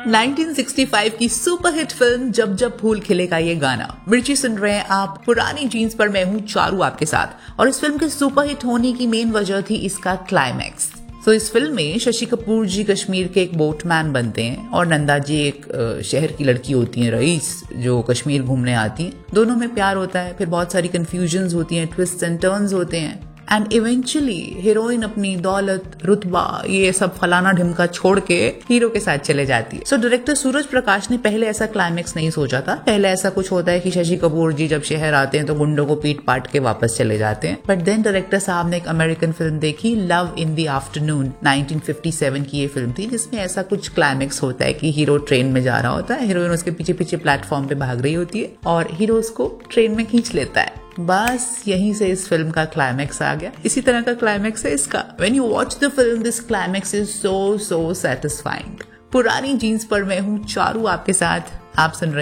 1965 की superhit film जब जब फूल खिलेगा ये गाना। मिर्ची सुन रहे हैं आप पुरानी जीन्स पर, मैं हूँ चारू आपके साथ। और इस फिल्म के सुपरहिट होने की मेन वजह थी इसका क्लाइमैक्स। तो इस फिल्म में शशि कपूर जी कश्मीर के एक बोटमैन बनते हैं और नंदा जी एक शहर की लड़की होती हैं, रईस, जो कश्मीर घूमने आती हैं। दोनों में प्यार होता है, फिर बहुत सारी कंफ्यूजन्स होती हैं, ट्विस्ट एंड टर्न्स होते हैं एंड इवेंचुअली हीरोइन अपनी दौलत, रुतबा, ये सब फलाना ढिमका छोड़ के हीरो के साथ चले जाती है। सो डायरेक्टर सूरज प्रकाश ने पहले ऐसा क्लाइमेक्स नहीं सोचा था। पहले ऐसा कुछ होता है कि शशि कपूर जी जब शहर आते हैं तो गुंडों को पीट पाट के वापस चले जाते हैं। बट देन डायरेक्टर साहब ने एक अमेरिकन फिल्म देखी, लव इन द आफ्टरनून, 1957 की ये फिल्म थी, जिसमें ऐसा कुछ क्लाइमेक्स होता है कि हीरो ट्रेन में जा रहा होता है, हीरोइन उसके पीछे पीछे प्लेटफॉर्म पे भाग रही होती है और हीरो उसको ट्रेन में खींच लेता है। बस यहीं से इस फिल्म का क्लाइमैक्स आ गया। इसी तरह का क्लाइमैक्स है इसका। When you watch the film, this climax is so satisfying। पुरानी जीन्स पर मैं हूँ चारू आपके साथ। आप सुन रहे